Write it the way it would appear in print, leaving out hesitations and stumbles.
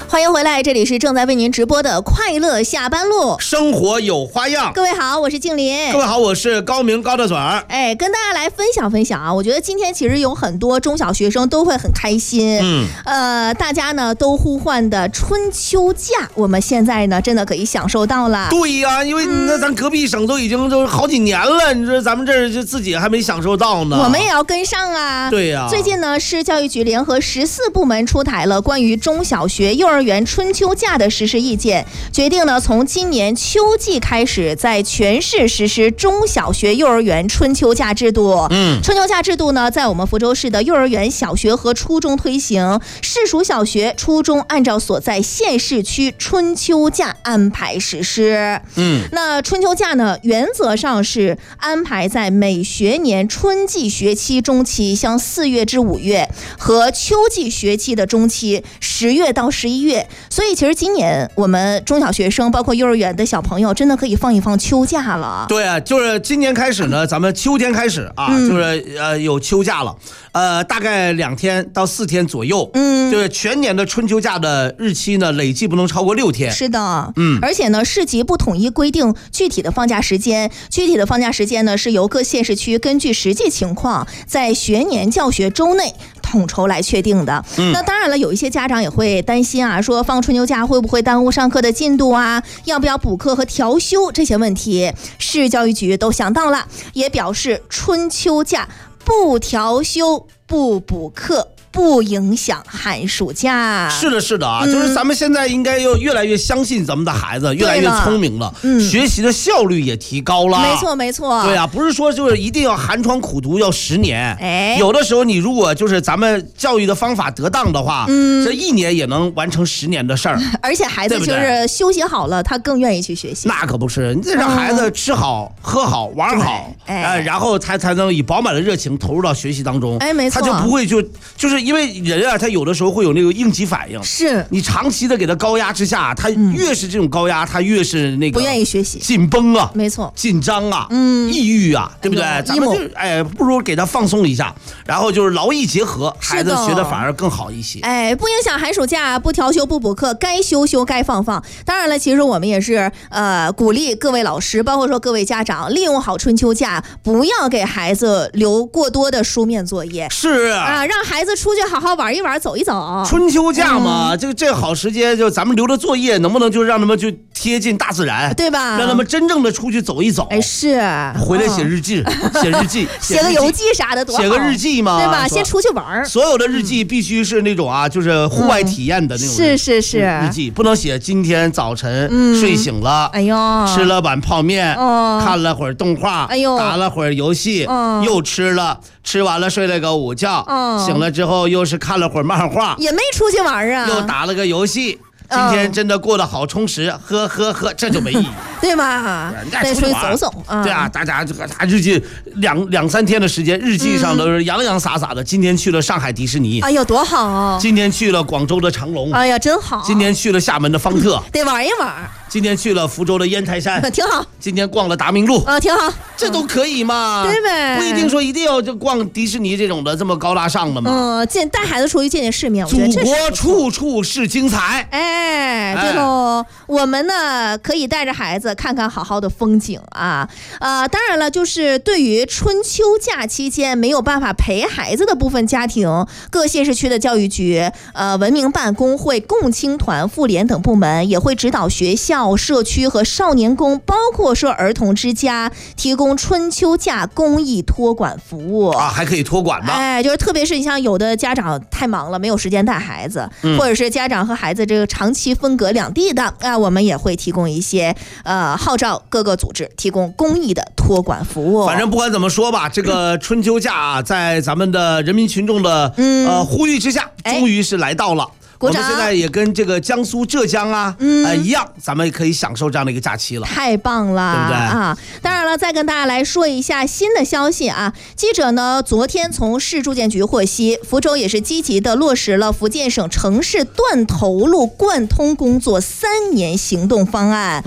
欢迎回来，这里是正在为您直播的快乐下班路， 生活有花样。 各位好，我是静林。 各位好，我是高明高大嘴儿。 跟大家来分享分享啊，我觉得今天其实有很多中小学生都会很开心。大家呢都呼唤的春秋假，我们现在呢真的可以享受到了。 对呀，因为那咱隔壁省都已经都好几年了，你说咱们这儿就自己还没享受到呢。 我们也要跟上啊。 对呀。 最近呢，市教育局联合14部门出台了关于中小学、幼儿园春秋假的实施意见，决定呢从今年秋季开始，在全市实施中小学、幼儿园春秋假制度。春秋假制度呢，在我们福州市的幼儿园、小学和初中推行，市属小学、初中按照所在县市区春秋假安排实施。那春秋假呢，原则上是安排在每学年春季学期中期，像4月至5月和秋季学期的中期10月到11月。所以其实今年我们中小学生包括幼儿园的小朋友真的可以放一放秋假了。 对啊，就是今年开始呢，咱们秋天开始啊，就是有秋假了，大概2天到4天左右。就是全年的春秋假的日期呢，累计不能超过6天。 是的。而且呢，市级不统一规定具体的放假时间，具体的放假时间呢是由各县市区根据实际情况在学年教学周内统筹来确定的。那当然了，有一些家长也会担心啊，说放春秋假会不会耽误上课的进度啊？要不要补课和调休这些问题，市教育局都想到了，也表示春秋假不调休、不补课，不影响寒暑假。 是的，是的啊，就是咱们现在应该要越来越相信咱们的孩子，越来越聪明了，学习的效率也提高了。 没错，没错。 对啊，不是说就是一定要寒窗苦读要10年。有的时候你如果就是咱们教育的方法得当的话，这1年也能完成10年的事儿。 而且孩子就是休息好了，他更愿意去学习。 那可不是，你得让孩子吃好、喝好、玩好，然后才能以饱满的热情投入到学习当中。 没错， 他就不会就是因为人啊，他有的时候会有那个应激反应。 是你长期的给他高压之下，他越是这种高压，他越是那个不愿意学习， 紧绷啊， 没错， 紧张啊，抑郁啊，对不对？咱们就不如给他放松一下，然后就是劳逸结合，孩子学的反而更好一些。 不影响寒暑假，不调休不补课，该休休该放放。当然了，其实我们也是鼓励各位老师，包括说各位家长，利用好春秋假，不要给孩子留过多的书面作业。 是啊，让孩子出去好好玩一玩，走一走。 春秋假嘛，这好时间，就咱们留的作业，能不能就让他们就贴近大自然， 对吧？ 让他们真正的出去走一走。 是回来写日记，写日记， 写个游记啥的多好， 写个日记嘛， 对吧？先出去玩。 所有的日记必须是那种啊，就是户外体验的那种。 是日记不能写今天早晨睡醒了，吃了碗泡面，看了会儿动画，打了会儿游戏，又吃了。吃完了睡了个午觉，醒了之后又是看了会儿漫画， 也没出去玩啊， 又打了个游戏。今天真的过得好充实，呵，这就没意义， 对吧？再出去走走。 对啊，大家这个日记两3天的时间，日记上都是洋洋洒洒的。今天去了上海迪士尼， 哎呦多好啊！ 今天去了广州的长隆， 哎呀真好。 今天去了厦门的方特， 得玩一玩。 今天去了福州的烟台山， 挺好。 今天逛了达明路， 挺好。 这都可以嘛， 对呗？ 不一定说一定要就逛迪士尼这种的这么高大上的嘛。 带孩子出去见见世面，我觉得祖国处处是精彩。 对喽，我们呢可以带着孩子看看好好的风景啊。当然了，就是对于春秋假期间没有办法陪孩子的部分家庭，各县市区的教育局、文明办、工会、共青团、妇联等部门也会指导学校、社区和少年宫，包括说儿童之家，提供春秋假公益托管服务啊，还可以托管吗？ 就是特别是你像有的家长太忙了，没有时间带孩子，或者是家长和孩子这个长期分隔2地的我们也会提供一些号召各个组织提供公益的托管服务。 反正不管怎么说吧，这个春秋假在咱们的人民群众的呼吁之下，终于是来到了。我们现在也跟这个江苏、浙江一样，咱们也可以享受这样的一个假期了。 太棒了，对不对？当然了，再跟大家来说一下新的消息啊。记者呢昨天从市住建局获悉，福州也是积极的落实了福建省城市断头路贯通工作3年行动方案。